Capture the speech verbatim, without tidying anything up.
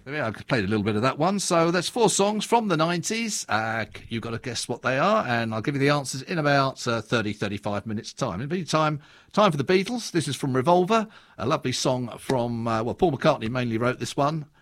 Yeah, I played a little bit of that one. So that's four songs from the nineties. Uh, you've got to guess what they are, and I'll give you the answers in about uh, thirty, thirty-five minutes' time. It'll be time, time for the Beatles. This is from Revolver, a lovely song from, uh, well, Paul McCartney mainly wrote this one.